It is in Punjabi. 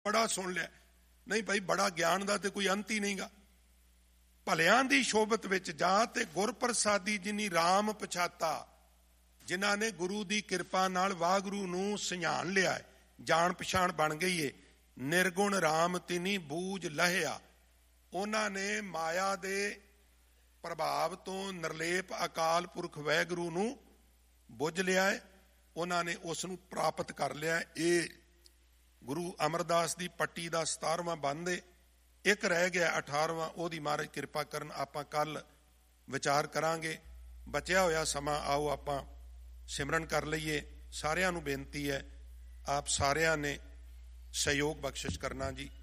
ਬੜਾ ਸੁਣ ਲਿਆ। ਨਹੀਂ ਭਾਈ, ਬੜਾ ਗਿਆਨ ਦਾ ਤੇ ਕੋਈ ਅੰਤ ਹੀ ਨਹੀਂਗਾ। ਭਲਿਆਂ ਦੀ ਸ਼ੋਭਤ ਵਿੱਚ ਜਾ ਤੇ ਗੁਰ ਪ੍ਰਸਾਦੀ ਜਿਨੀ ਰਾਮ ਪਛਾਤਾ, ਜਿਨ੍ਹਾਂ ਨੇ ਗੁਰੂ ਦੀ ਕਿਰਪਾ ਨਾਲ ਵਾਹਿਗੁਰੂ ਨੂੰ ਸਿਆਣ ਲਿਆ, ਜਾਣ ਪਛਾਣ ਬਣ ਗਈ ਏ। ਨਿਰਗੁਣ ਰਾਮ ਤਿਨੀ ਬੂਝ ਲਹਿਆ, ਉਹਨਾਂ ਨੇ ਮਾਇਆ ਦੇ ਪ੍ਰਭਾਵ ਤੋਂ ਨਿਰਲੇਪ ਅਕਾਲ ਪੁਰਖ ਵਾਹਿਗੁਰੂ ਨੂੰ ਬੁੱਝ ਲਿਆ ਹੈ, ਉਹਨਾਂ ਨੇ ਉਸ ਨੂੰ ਪ੍ਰਾਪਤ ਕਰ ਲਿਆ। ਇਹ ਗੁਰੂ ਅਮਰਦਾਸ ਦੀ ਪੱਟੀ ਦਾ 17ਵਾਂ ਬੰਦ ਏ। ਇੱਕ ਰਹਿ ਗਿਆ 18ਵਾਂ, ਉਹਦੀ ਮਹਾਰਾਜ ਕਿਰਪਾ ਕਰਨ ਆਪਾਂ ਕੱਲ ਵਿਚਾਰ ਕਰਾਂਗੇ। ਬਚਿਆ ਹੋਇਆ ਸਮਾਂ ਆਓ ਆਪਾਂ ਸਿਮਰਨ ਕਰ ਲਈਏ। ਸਾਰਿਆਂ ਨੂੰ ਬੇਨਤੀ ਹੈ, ਆਪ ਸਾਰਿਆਂ ਨੇ ਸਹਿਯੋਗ ਬਖਸ਼ਿਸ਼ ਕਰਨਾ ਜੀ।